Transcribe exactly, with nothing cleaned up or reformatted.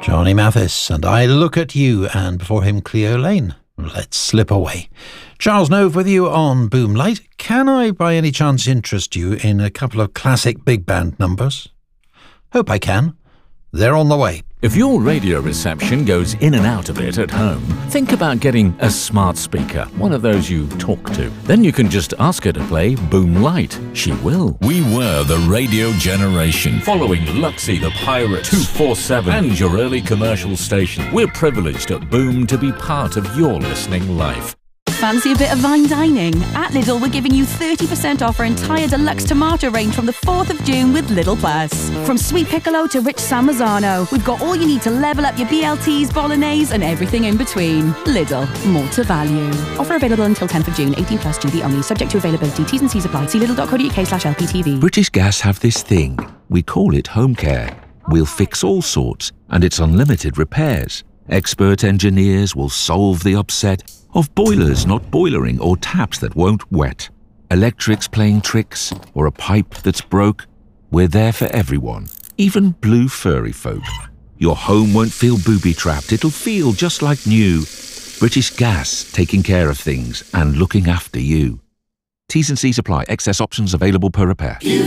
Johnny Mathis, and I Look at You, and before him Cleo Lane, Let's Slip Away. Charles Nove with you on Boomlight. Can I by any chance interest you in a couple of classic big band numbers? Hope I can. They're on the way. If your radio reception goes in and out a bit at home, think about getting a smart speaker, one of those you talk to. Then you can just ask her to play Boomlight. She will. We were the radio generation. Following Luxy the Pirate, two forty-seven, and your early commercial station, we're privileged at Boom to be part of your listening life. Fancy a bit of fine dining? At Lidl, we're giving you thirty percent off our entire deluxe tomato range from the fourth of June with Lidl Plus. From sweet piccolo to rich San Marzano, we've got all you need to level up your B L Ts, bolognese, and everything in between. Lidl, more to value. Offer available until tenth of June, eighteen plus G B only, subject to availability. T's and C's apply. See lidl.co.uk slash LPTV. British Gas have this thing. We call it home care. We'll fix all sorts, and it's unlimited repairs. Expert engineers will solve the upset of boilers not boilering or taps that won't wet. Electrics playing tricks or a pipe that's broke. We're there for everyone, even blue furry folk. Your home won't feel booby-trapped. It'll feel just like new. British Gas, taking care of things and looking after you. T's and C's apply. Excess options available per repair.